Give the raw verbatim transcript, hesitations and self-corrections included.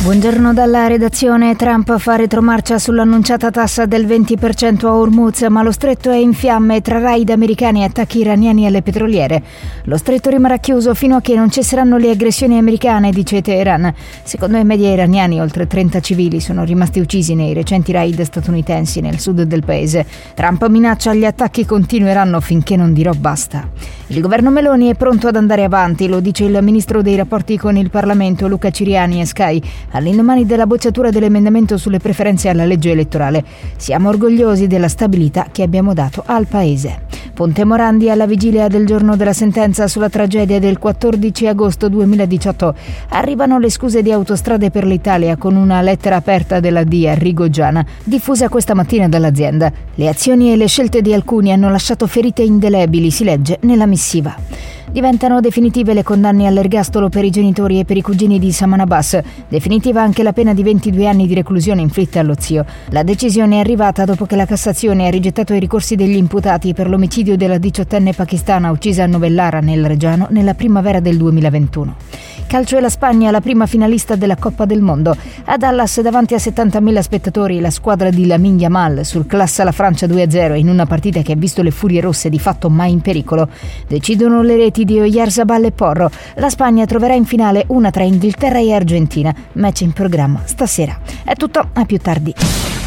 Buongiorno dalla redazione. Trump fa retromarcia sull'annunciata tassa del venti per cento a Hormuz, ma lo stretto è in fiamme tra raid americani e attacchi iraniani alle petroliere. Lo stretto rimarrà chiuso fino a che non cesseranno le aggressioni americane, dice Teheran. Secondo i media iraniani, oltre trenta civili sono rimasti uccisi nei recenti raid statunitensi nel sud del paese. Trump minaccia gli attacchi continueranno finché non dirò basta. Il governo Meloni è pronto ad andare avanti, lo dice il ministro dei rapporti con il Parlamento Luca Ciriani a Sky, all'indomani della bocciatura dell'emendamento sulle preferenze alla legge elettorale. Siamo orgogliosi della stabilità che abbiamo dato al Paese. Ponte Morandi alla vigilia del giorno della sentenza sulla tragedia del quattordici agosto duemiladiciotto. Arrivano le scuse di Autostrade per l'Italia con una lettera aperta della D I A Rigogiana, diffusa questa mattina dall'azienda. Le azioni e le scelte di alcuni hanno lasciato ferite indelebili, si legge nella missiva. Diventano definitive le condanne all'ergastolo per i genitori e per i cugini di Saman Abbas. Definitiva anche la pena di ventidue anni di reclusione inflitta allo zio. La decisione è arrivata dopo che la Cassazione ha rigettato i ricorsi degli imputati per l'omicidio della diciottenne pakistana uccisa a Novellara nel Reggiano nella primavera del duemilaventuno. Calcio e la Spagna, la prima finalista della Coppa del Mondo. A Dallas, davanti a settantamila spettatori, la squadra di Lamine Yamal surclassa la Francia due a zero in una partita che ha visto le furie rosse di fatto mai in pericolo. Decidono le reti di Oyarzabal e Porro. La Spagna troverà in finale una tra Inghilterra e Argentina. Match in programma stasera. È tutto, a più tardi.